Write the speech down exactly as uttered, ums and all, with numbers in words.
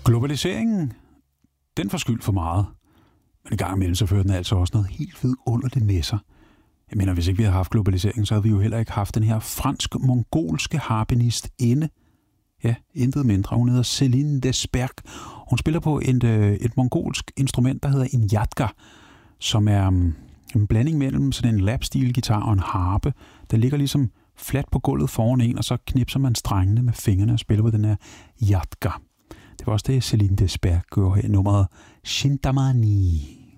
Globaliseringen, den får skyld for meget. Men i gang imellem, så fører den altså også noget helt vidunderligt med sig. Jeg mener, hvis ikke vi havde haft globaliseringen, så havde vi jo heller ikke haft den her fransk-mongolske harpenist inde. Ja, intet mindre. Hun hedder Céline Desberg. Hun spiller på et, et mongolsk instrument, der hedder en yadga, som er en blanding mellem sådan en lapsteel-guitar og en harpe. Den ligger ligesom fladt på gulvet foran en, og så knipser man strengene med fingrene og spiller på den her yadga. Det var også det, Céline Desberg gjorde her i nummeret Shintamani.